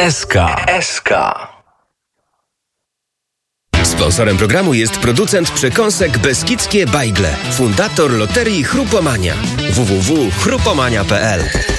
SK. Sponsorem programu jest producent przekąsek Beskidzkie Bajgle, fundator loterii Chrupomania. www.chrupomania.pl